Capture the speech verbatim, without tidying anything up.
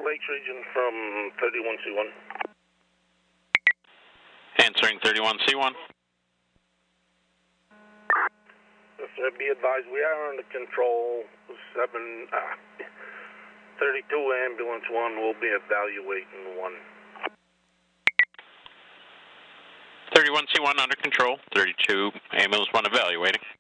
Lakes region from thirty-one C one. Answering thirty-one C one. Yes, sir, be advised, we are under control. seven, uh, thirty-two ambulance one will be evaluating one. thirty-one C one under control, thirty-two ambulance one evaluating.